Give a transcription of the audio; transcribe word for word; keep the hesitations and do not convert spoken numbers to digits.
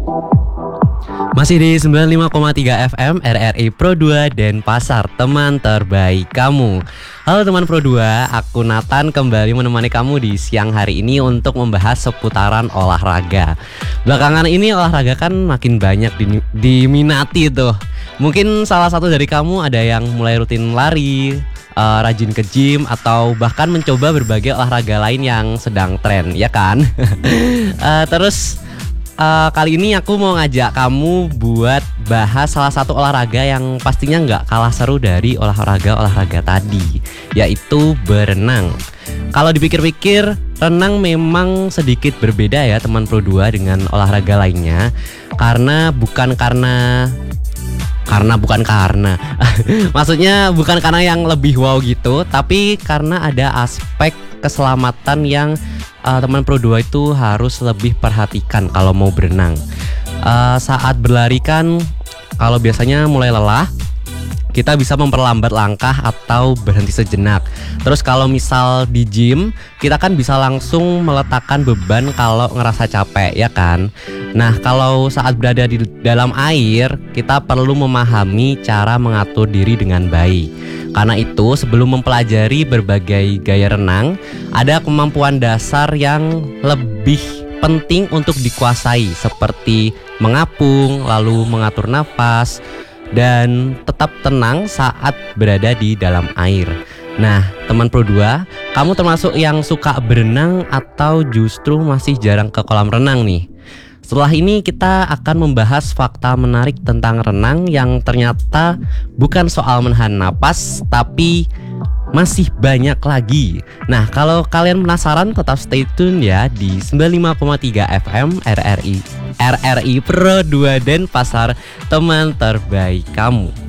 Masih di sembilan puluh lima koma tiga F M R R I Pro dua Denpasar, teman terbaik kamu. Halo teman Pro dua, aku Nathan kembali menemani kamu di siang hari ini untuk membahas seputaran olahraga. Belakangan ini olahraga kan makin banyak di- diminati tuh. Mungkin salah satu dari kamu ada yang mulai rutin lari, uh, rajin ke gym, atau bahkan mencoba berbagai olahraga lain yang sedang tren, ya kan? uh, terus Uh, kali ini aku mau ngajak kamu buat bahas salah satu olahraga yang pastinya nggak kalah seru dari olahraga-olahraga tadi, yaitu berenang. Kalau dipikir-pikir, renang memang sedikit berbeda ya teman Pro dua dengan olahraga lainnya. Karena bukan karena Karena bukan karena Maksudnya bukan karena yang lebih wow gitu, tapi karena ada aspek keselamatan yang uh, teman Pro dua itu harus lebih perhatikan kalau mau berenang. uh, Saat berlari kan, kalau biasanya mulai lelah, kita bisa memperlambat langkah atau berhenti sejenak. Terus kalau misal di gym, kita kan bisa langsung meletakkan beban kalau ngerasa capek, ya kan? Nah, kalau saat berada di dalam air, kita perlu memahami cara mengatur diri dengan baik. Karena itu, sebelum mempelajari berbagai gaya renang, ada kemampuan dasar yang lebih penting untuk dikuasai, seperti mengapung, lalu mengatur nafas, dan tetap tenang saat berada di dalam air. Nah, teman Pro dua, kamu termasuk yang suka berenang atau justru masih jarang ke kolam renang nih? Setelah ini kita akan membahas fakta menarik tentang renang yang ternyata bukan soal menahan napas, tapi masih banyak lagi. Nah, kalau kalian penasaran, tetap stay tune ya di sembilan puluh lima koma tiga F M R R I R R I Pro dua Denpasar, teman terbaik kamu.